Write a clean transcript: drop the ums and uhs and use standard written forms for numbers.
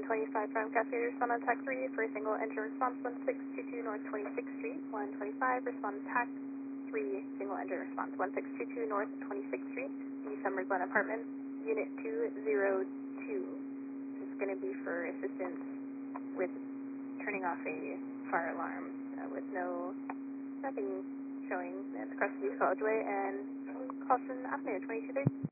125 from Cascade, respond on TAC 3 for a single engine response 1622 North 26th Street. 125, respond TAC 3, single engine response 1622 North 26th Street, the Summer Glen Apartment, Unit 202. This is going to be for assistance with turning off a fire alarm with nothing showing at the Crestview College Way and Caution Avenue 2230.